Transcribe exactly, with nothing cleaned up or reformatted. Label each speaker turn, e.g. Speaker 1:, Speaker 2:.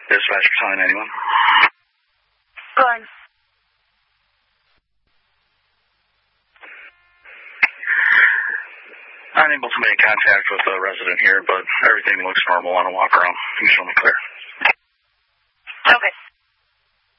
Speaker 1: Dispatcher calling anyone?
Speaker 2: Go on.
Speaker 1: Unable to make contact with the resident here, but everything looks normal on a walk around. You can show me clear.
Speaker 2: Okay.